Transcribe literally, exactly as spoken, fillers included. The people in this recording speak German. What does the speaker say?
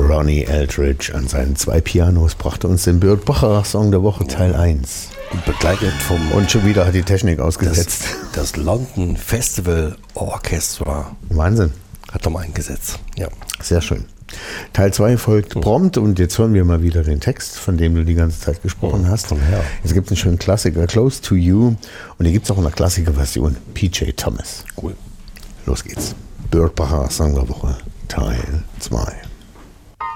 Ronnie Eldridge an seinen zwei Pianos brachte uns den Burt Bacharach Song der Woche Teil eins. Und begleitet vom... Und schon wieder hat die Technik ausgesetzt. Das, das London Festival Orchestra. Wahnsinn. Hat nochmal eingesetzt. Ja. Sehr schön. Teil zwei folgt prompt und jetzt hören wir mal wieder den Text, von dem du die ganze Zeit gesprochen oh, hast. Es gibt einen schönen Klassiker, Close to You, und hier gibt es auch eine Klassikerversion, P J Thomas. Cool. Los geht's. Burt Bacharach Song der Woche, Teil zwei.